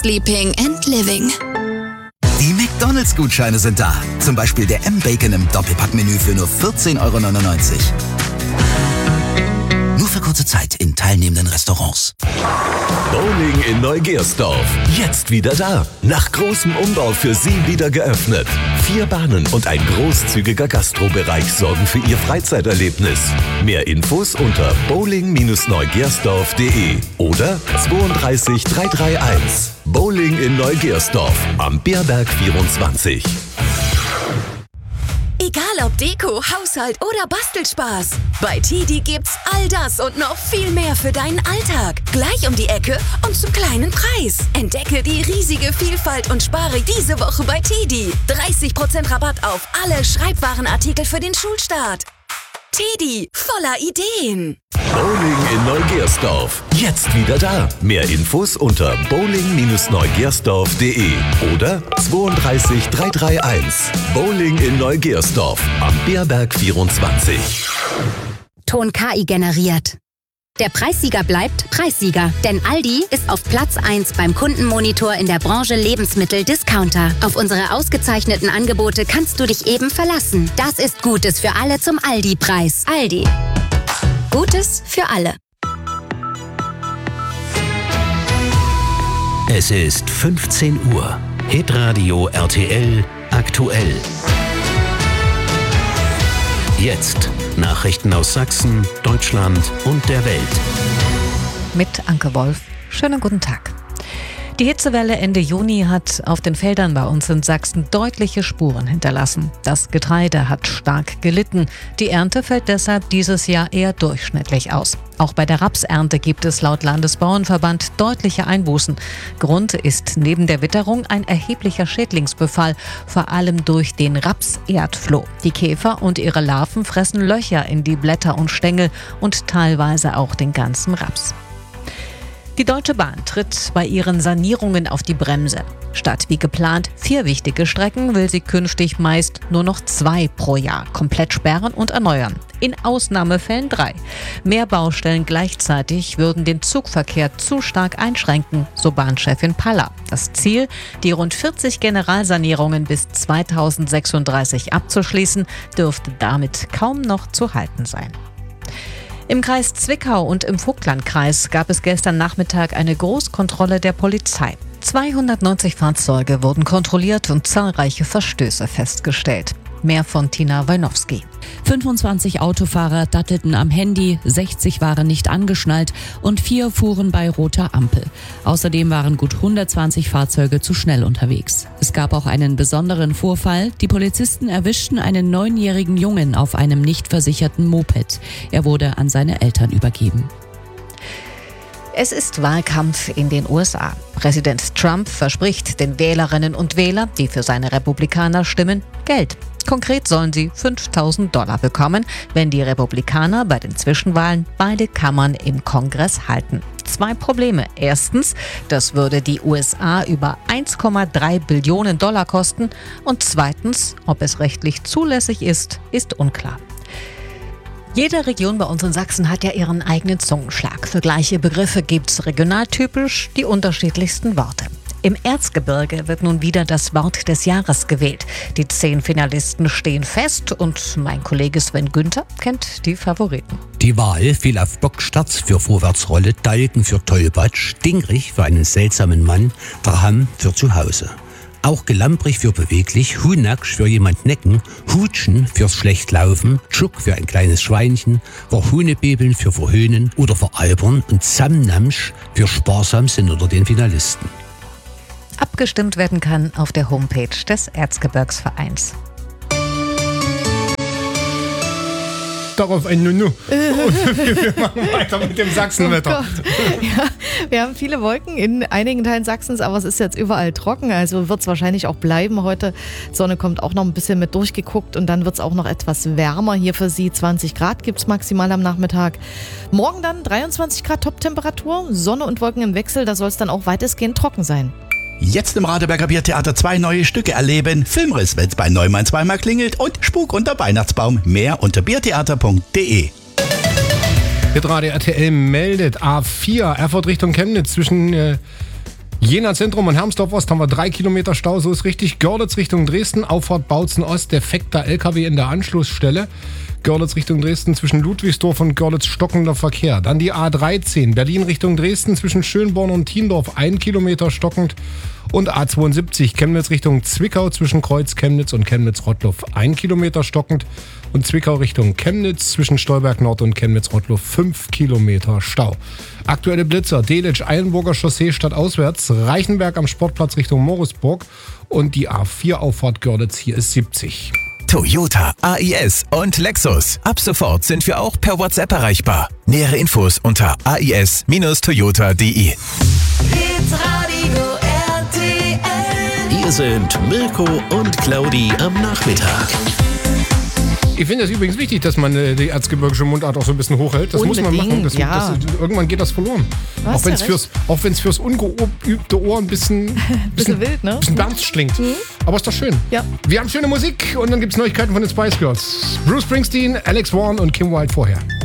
Sleeping and Living. Die McDonalds-Gutscheine sind da. Zum Beispiel der M-Bacon im Doppelpackmenü für nur 14,99 €. Nur für kurze Zeit in teilnehmenden Restaurants. Bowling in Neugersdorf. Jetzt wieder da. Nach großem Umbau für Sie wieder geöffnet. 4 Bahnen und ein großzügiger Gastrobereich sorgen für Ihr Freizeiterlebnis. Mehr Infos unter bowling-neugersdorf.de oder 32 331. Bowling in Neugersdorf am Beerberg 24. Egal ob Deko, Haushalt oder Bastelspaß. Bei TEDi gibt's all das und noch viel mehr für deinen Alltag. Gleich um die Ecke und zum kleinen Preis. Entdecke die riesige Vielfalt und spare diese Woche bei TEDi. 30% Rabatt auf alle Schreibwarenartikel für den Schulstart. TEDi, voller Ideen. Bowling in Neugersdorf. Jetzt wieder da. Mehr Infos unter bowling-neugersdorf.de oder 32 331. Bowling in Neugersdorf am Beerberg 24. Ton KI generiert. Der Preissieger bleibt Preissieger, denn Aldi ist auf Platz 1 beim Kundenmonitor in der Branche Lebensmittel-Discounter. Auf unsere ausgezeichneten Angebote kannst du dich eben verlassen. Das ist Gutes für alle zum Aldi-Preis. Aldi. Gutes für alle. Es ist 15 Uhr. Hitradio RTL aktuell. Jetzt Nachrichten aus Sachsen, Deutschland und der Welt. Mit Anke Wolf. Schönen guten Tag. Die Hitzewelle Ende Juni hat auf den Feldern bei uns in Sachsen deutliche Spuren hinterlassen. Das Getreide hat stark gelitten. Die Ernte fällt deshalb dieses Jahr eher durchschnittlich aus. Auch bei der Rapsernte gibt es laut Landesbauernverband deutliche Einbußen. Grund ist neben der Witterung ein erheblicher Schädlingsbefall, vor allem durch den Rapserdfloh. Die Käfer und ihre Larven fressen Löcher in die Blätter und Stängel und teilweise auch den ganzen Raps. Die Deutsche Bahn tritt bei ihren Sanierungen auf die Bremse. Statt wie geplant 4 wichtige Strecken will sie künftig meist nur noch 2 pro Jahr komplett sperren und erneuern. In Ausnahmefällen 3. Mehr Baustellen gleichzeitig würden den Zugverkehr zu stark einschränken, so Bahnchefin Paller. Das Ziel, die rund 40 Generalsanierungen bis 2036 abzuschließen, dürfte damit kaum noch zu halten sein. Im Kreis Zwickau und im Vogtlandkreis gab es gestern Nachmittag eine Großkontrolle der Polizei. 290 Fahrzeuge wurden kontrolliert und zahlreiche Verstöße festgestellt. Mehr von Tina Wojnowski. 25 Autofahrer dattelten am Handy, 60 waren nicht angeschnallt und 4 fuhren bei roter Ampel. Außerdem waren gut 120 Fahrzeuge zu schnell unterwegs. Es gab auch einen besonderen Vorfall. Die Polizisten erwischten einen 9-jährigen Jungen auf einem nicht versicherten Moped. Er wurde an seine Eltern übergeben. Es ist Wahlkampf in den USA. Präsident Trump verspricht den Wählerinnen und Wählern, die für seine Republikaner stimmen, Geld. Konkret sollen sie $5.000 bekommen, wenn die Republikaner bei den Zwischenwahlen beide Kammern im Kongress halten. 2 Probleme. Erstens, das würde die USA über $1,3 Billionen kosten. Und zweitens, ob es rechtlich zulässig ist unklar. Jede Region bei uns in Sachsen hat ja ihren eigenen Zungenschlag. Für gleiche Begriffe gibt's regionaltypisch die unterschiedlichsten Worte. Im Erzgebirge wird nun wieder das Wort des Jahres gewählt. Die 10 Finalisten stehen fest und mein Kollege Sven Günther kennt die Favoriten. Die Wahl fiel auf Bocksterz für Vorwärtsrolle, Dalken für Tollpatsch, Dingrich für einen seltsamen Mann, Draham für zu Hause. Auch Gelamprig für beweglich, Hunaksch für jemand necken, Hutschen fürs Schlechtlaufen, Tschuk für ein kleines Schweinchen, Verhunebebeln für verhöhnen oder veralbern und Samnamsch für sparsam sind unter den Finalisten. Abgestimmt werden kann auf der Homepage des Erzgebirgsvereins. Darauf ein Nunu. Wir machen weiter mit dem Sachsenwetter. Ja, wir haben viele Wolken in einigen Teilen Sachsens, aber es ist jetzt überall trocken, also wird es wahrscheinlich auch bleiben heute. Die Sonne kommt auch noch ein bisschen mit durchgeguckt und dann wird es auch noch etwas wärmer. Hier für Sie 20 Grad gibt es maximal am Nachmittag. Morgen dann 23 Grad Top-Temperatur, Sonne und Wolken im Wechsel, da soll es dann auch weitestgehend trocken sein. Jetzt im Radeberger Biertheater 2 neue Stücke erleben. Filmriss, wenn's bei Neumann zweimal klingelt und Spuk unter Weihnachtsbaum. Mehr unter biertheater.de. Hitradio RTL meldet A4 Erfurt Richtung Chemnitz zwischen Jena Zentrum und Hermsdorf Ost haben wir 3 Kilometer Stau, so ist richtig. Görlitz Richtung Dresden, Auffahrt Bautzen Ost, defekter LKW in der Anschlussstelle. Görlitz Richtung Dresden zwischen Ludwigsdorf und Görlitz stockender Verkehr. Dann die A13, Berlin Richtung Dresden zwischen Schönborn und Thiendorf 1 Kilometer stockend. Und A72, Chemnitz Richtung Zwickau zwischen Kreuz Chemnitz und Chemnitz-Rottluff 1 Kilometer stockend. Und Zwickau Richtung Chemnitz zwischen Stolberg Nord und Chemnitz-Rottluff 5 Kilometer Stau. Aktuelle Blitzer, Delitzsch, Eilenburger Chaussee stadtauswärts, Reichenberg am Sportplatz Richtung Moritzburg und die A4 Auffahrt Görlitz, hier ist 70. Toyota, AIS und Lexus. Ab sofort sind wir auch per WhatsApp erreichbar. Nähere Infos unter ais-toyota.de. Hier sind Mirko und Claudi am Nachmittag. Ich finde es übrigens wichtig, dass man die erzgebirgische Mundart auch so ein bisschen hochhält. Das Unbedingt, muss man machen. ja. Irgendwann geht das verloren. Auch wenn es fürs ungeübte Ohr ein bisschen wild, ne? Bisschen ernst klingt. Aber ist doch schön. Ja. Wir haben schöne Musik und dann gibt es Neuigkeiten von den Spice Girls. Bruce Springsteen, Alex Warren und Kim Wilde vorher.